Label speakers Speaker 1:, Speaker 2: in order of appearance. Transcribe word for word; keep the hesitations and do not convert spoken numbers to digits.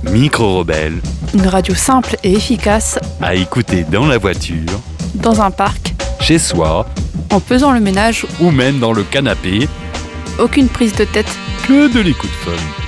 Speaker 1: Micro-Rebelle,
Speaker 2: Une radio simple et efficace,
Speaker 1: à écouter dans la voiture,
Speaker 2: dans un parc,
Speaker 1: chez soi,
Speaker 2: en faisant le ménage,
Speaker 1: ou même dans le canapé,
Speaker 2: aucune prise de tête.
Speaker 1: que de l'écoute fun.